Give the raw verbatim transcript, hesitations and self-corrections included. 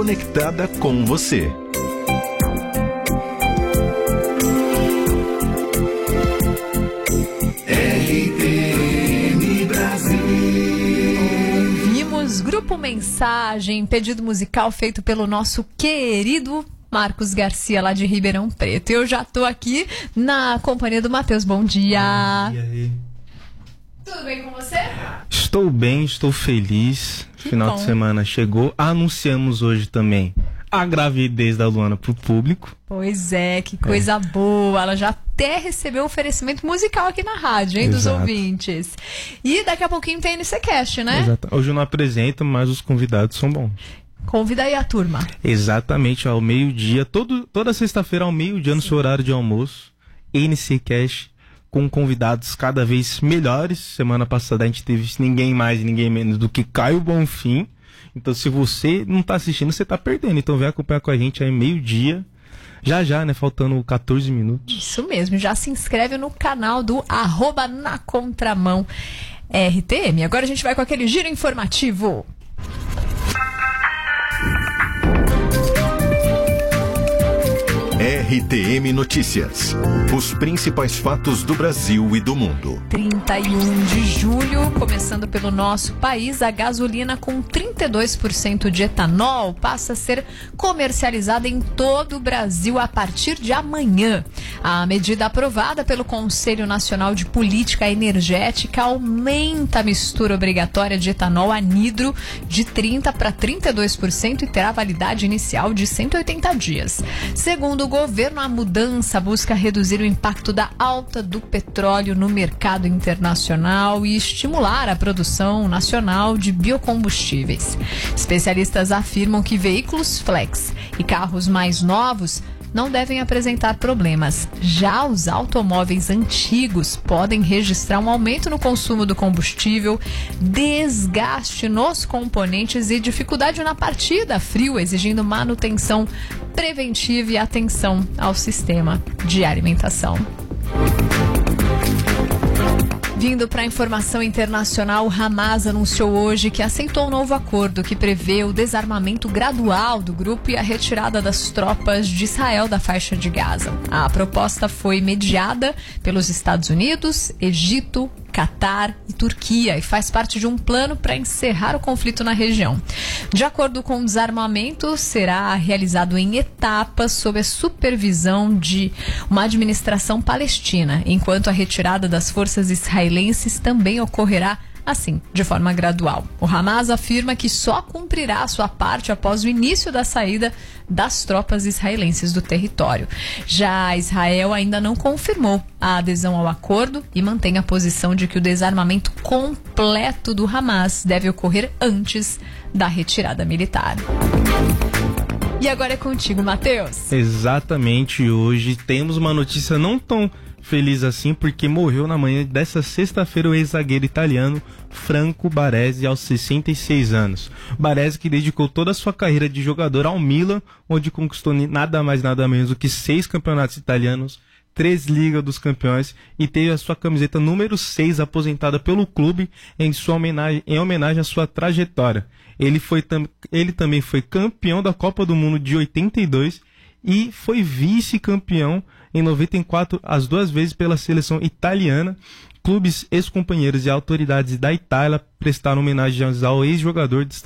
conectada com você. R T M Brasil. Ouvimos Grupo Mensagem, pedido musical feito pelo nosso querido Marcos Garcia, lá de Ribeirão Preto. Eu já tô aqui na companhia do Matheus. Bom dia. E aí? Tudo bem com você? Estou bem, estou feliz. Que Final bom. de semana chegou. Anunciamos hoje também a gravidez da Luana pro público. Pois é, que coisa é. boa. Ela já até recebeu oferecimento musical aqui na rádio, hein, dos Exato. ouvintes. E daqui a pouquinho tem N C Cast, né? Exato. Hoje eu não apresento, mas os convidados são bons. Convida aí a turma. Exatamente, ao meio-dia, todo, toda sexta-feira ao meio-dia, no seu horário de almoço, N C Cast, com convidados cada vez melhores. Semana passada a gente teve ninguém mais e ninguém menos do que Caio Bonfim. Então, se você não tá assistindo, você tá perdendo. Então, vem acompanhar com a gente aí meio-dia. Já já, né? Faltando quatorze minutos. Isso mesmo. Já se inscreve no canal do arroba na contramão R T M. Agora a gente vai com aquele giro informativo. R T M Notícias. Os principais fatos do Brasil e do mundo. trinta e um de julho, começando pelo nosso país, a gasolina com trinta e dois por cento de etanol passa a ser comercializada em todo o Brasil a partir de amanhã. A medida aprovada pelo Conselho Nacional de Política Energética aumenta a mistura obrigatória de etanol anidro de trinta por cento para trinta e dois por cento e terá validade inicial de cento e oitenta dias. Segundo o governo, a mudança busca reduzir o impacto da alta do petróleo no mercado internacional e estimular a produção nacional de biocombustíveis. Especialistas afirmam que veículos flex e carros mais novos não devem apresentar problemas. Já os automóveis antigos podem registrar um aumento no consumo do combustível, desgaste nos componentes e dificuldade na partida a frio, exigindo manutenção preventiva e atenção ao sistema de alimentação. Vindo para a informação internacional, o Hamas anunciou hoje que aceitou um novo acordo que prevê o desarmamento gradual do grupo e a retirada das tropas de Israel da faixa de Gaza. A proposta foi mediada pelos Estados Unidos, Egito, Catar e Turquia e faz parte de um plano para encerrar o conflito na região. De acordo com o desarmamento, será realizado em etapas sob a supervisão de uma administração palestina, enquanto a retirada das forças israelenses também ocorrerá assim, de forma gradual. O Hamas afirma que só cumprirá a sua parte após o início da saída das tropas israelenses do território. Já Israel ainda não confirmou a adesão ao acordo e mantém a posição de que o desarmamento completo do Hamas deve ocorrer antes da retirada militar. E agora é contigo, Matheus. Exatamente, hoje temos uma notícia não tão feliz assim, porque morreu na manhã dessa sexta-feira o ex-zagueiro italiano Franco Baresi, aos sessenta e seis anos. Baresi, que dedicou toda a sua carreira de jogador ao Milan, onde conquistou nada mais nada menos do que seis campeonatos italianos, três Liga dos Campeões e teve a sua camiseta número seis aposentada pelo clube em sua homenagem, em homenagem à sua trajetória. Ele, foi tam, ele também foi campeão da Copa do Mundo de oitenta e dois e foi vice-campeão em noventa e quatro, as duas vezes pela seleção italiana. Clubes, ex-companheiros e autoridades da Itália prestaram homenagens ao ex-jogador